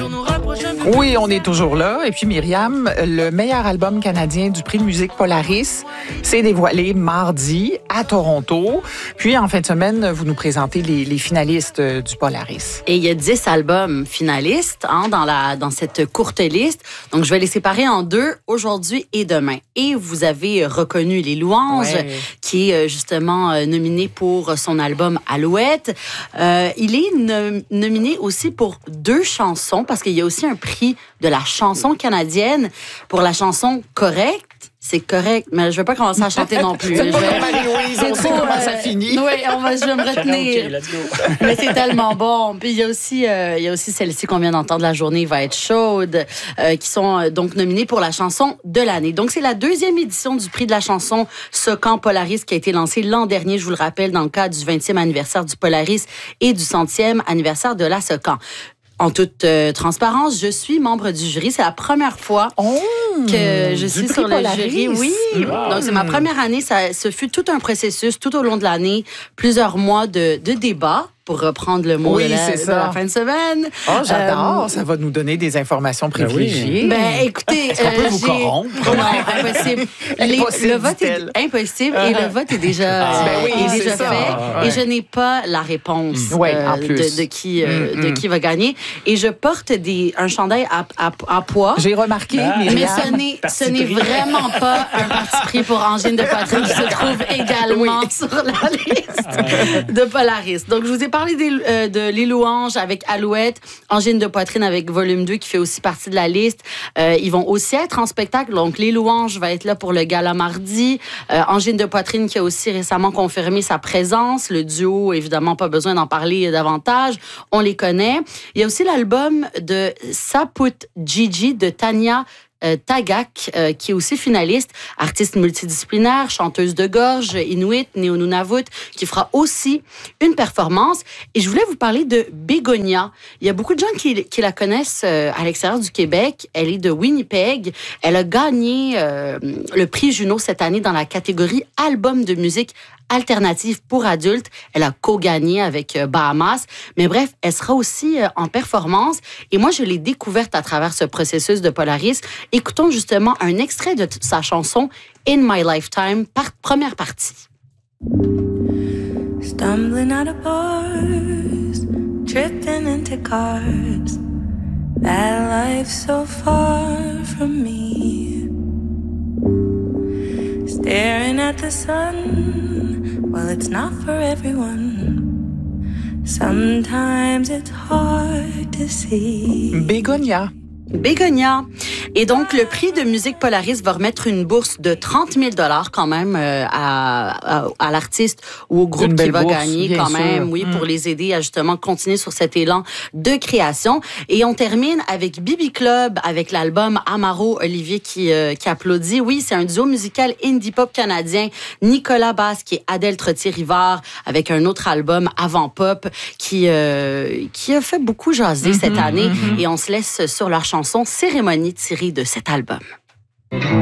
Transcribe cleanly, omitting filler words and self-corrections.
Oui, on est toujours là. Et puis, Myriam, le meilleur album canadien du prix de musique Polaris s'est dévoilé mardi à Toronto. Puis, en fin de semaine, vous nous présentez les finalistes du Polaris. Et il y a 10 albums finalistes dans cette courte liste. Donc, je vais les séparer en deux, aujourd'hui et demain. Et vous avez reconnu Les Louanges, qui est justement nominé pour son album Alouette. Il est nominé aussi pour 2 chansons, parce qu'il y a aussi un prix de la chanson canadienne pour la chanson Correcte. C'est correct, mais je ne vais pas commencer à chanter non plus. C'est pas comme Marie-Louise, on sait comment ça finit. Oui, je vais me retenir. Okay, let's go. Mais c'est tellement bon. Puis il y a aussi celle-ci qu'on vient d'entendre, La journée va être chaude, qui sont donc nominés pour la chanson de l'année. Donc c'est la 2e édition du prix de la chanson Socan Polaris qui a été lancée l'an dernier, je vous le rappelle, dans le cadre du 20e anniversaire du Polaris et du 100e anniversaire de la Socan. En toute transparence, je suis membre du jury. C'est la première fois que je suis sur le jury. Oui, donc c'est ma première année. Ce fut tout un processus tout au long de l'année, plusieurs mois de débats. Pour reprendre le mot de la fin de semaine. Oh, j'adore. Ça va nous donner des informations privilégiées. Ben, écoutez... Est-ce qu'on peut vous corrompre? Non, impossible. Le vote est impossible et le vote est déjà, fait. Et je n'ai pas la réponse de qui va gagner. Et je porte un chandail à pois. J'ai remarqué, mais ce n'est vraiment pas un parti pris pour Angine de Poitrine qui se trouve également sur la liste de Polaris. Donc, je vous ai parlé de Les Louanges avec Alouette, Angine de Poitrine avec Volume 2 qui fait aussi partie de la liste. Ils vont aussi être en spectacle. Donc, Les Louanges va être là pour le gala mardi. Angine de Poitrine qui a aussi récemment confirmé sa présence. Le duo, évidemment, pas besoin d'en parler davantage. On les connaît. Il y a aussi l'album de Saput Gigi de Tania Tagaq, qui est aussi finaliste, artiste multidisciplinaire, chanteuse de gorge, inuit, néo-nunavut, qui fera aussi une performance. Et je voulais vous parler de Bégonia. Il y a beaucoup de gens qui la connaissent à l'extérieur du Québec. Elle est de Winnipeg. Elle a gagné le prix Juno cette année dans la catégorie album de musique alternative pour adultes. Elle a co-gagné avec Bahamas. Mais bref, elle sera aussi en performance. Et moi, je l'ai découverte à travers ce processus de Polaris. Écoutons justement un extrait de sa chanson In My Lifetime, première partie. Stumbling out of bars, tripping into cars. That life's so far from me. Staring at the sun, well, it's not for everyone. Sometimes it's hard to see. Bégonia. Et donc, le prix de musique Polaris va remettre une bourse de 30 000 $ quand même à l'artiste ou au groupe qui va gagner quand même, pour les aider à justement continuer sur cet élan de création. Et on termine avec Bibi Club, avec l'album Amaro, Olivier qui applaudit. Oui, c'est un duo musical indie pop canadien, Nicolas Basque et Adèle Trottier-Rivard, avec un autre album Avant Pop qui a fait beaucoup jaser cette année. Et on se laisse sur leur chanson Cérémonie tirée de cet album.